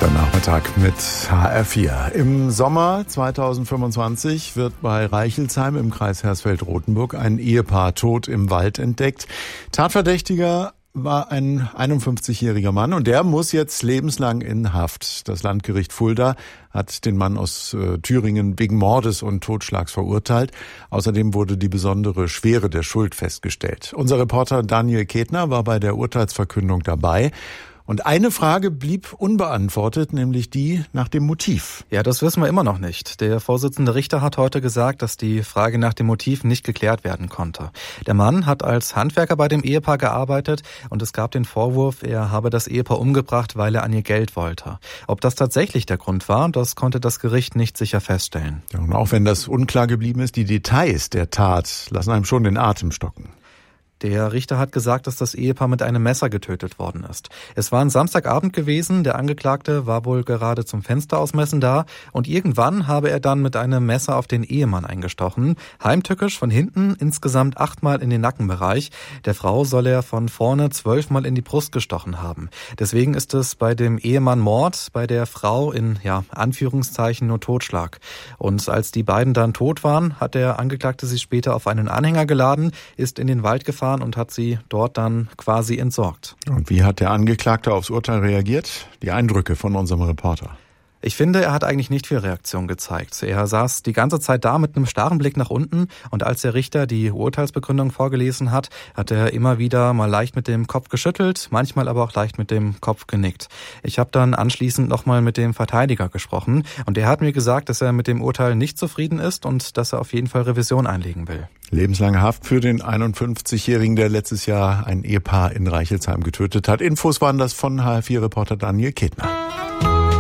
Der Nachmittag mit HR4. Im Sommer 2025 wird bei Reichelsheim im Kreis Hersfeld-Rotenburg ein Ehepaar tot im Wald entdeckt. Tatverdächtiger war ein 51-jähriger Mann und der muss jetzt lebenslang in Haft. Das Landgericht Fulda hat den Mann aus Thüringen wegen Mordes und Totschlags verurteilt. Außerdem wurde die besondere Schwere der Schuld festgestellt. Unser Reporter Daniel Ketner war bei der Urteilsverkündung dabei. Und eine Frage blieb unbeantwortet, nämlich die nach dem Motiv. Ja, das wissen wir immer noch nicht. Der Vorsitzende Richter hat heute gesagt, dass die Frage nach dem Motiv nicht geklärt werden konnte. Der Mann hat als Handwerker bei dem Ehepaar gearbeitet und es gab den Vorwurf, er habe das Ehepaar umgebracht, weil er an ihr Geld wollte. Ob das tatsächlich der Grund war, das konnte das Gericht nicht sicher feststellen. Ja, und auch wenn das unklar geblieben ist, die Details der Tat lassen einem schon den Atem stocken. Der Richter hat gesagt, dass das Ehepaar mit einem Messer getötet worden ist. Es war ein Samstagabend gewesen, der Angeklagte war wohl gerade zum Fenster ausmessen da und irgendwann habe er dann mit einem Messer auf den Ehemann eingestochen. Heimtückisch von hinten, insgesamt 8-mal in den Nackenbereich. Der Frau soll er von vorne 12-mal in die Brust gestochen haben. Deswegen ist es bei dem Ehemann Mord, bei der Frau in, Anführungszeichen nur Totschlag. Und als die beiden dann tot waren, hat der Angeklagte sie später auf einen Anhänger geladen, ist in den Wald gefahren und hat sie dort dann quasi entsorgt. Und wie hat der Angeklagte aufs Urteil reagiert? Die Eindrücke von unserem Reporter. Ich finde, er hat eigentlich nicht viel Reaktion gezeigt. Er saß die ganze Zeit da mit einem starren Blick nach unten und als der Richter die Urteilsbegründung vorgelesen hat, hat er immer wieder mal leicht mit dem Kopf geschüttelt, manchmal aber auch leicht mit dem Kopf genickt. Ich habe dann anschließend nochmal mit dem Verteidiger gesprochen und er hat mir gesagt, dass er mit dem Urteil nicht zufrieden ist und dass er auf jeden Fall Revision einlegen will. Lebenslange Haft für den 51-Jährigen, der letztes Jahr ein Ehepaar in Reichelsheim getötet hat. Infos waren das von HR4-Reporter Daniel Ketner.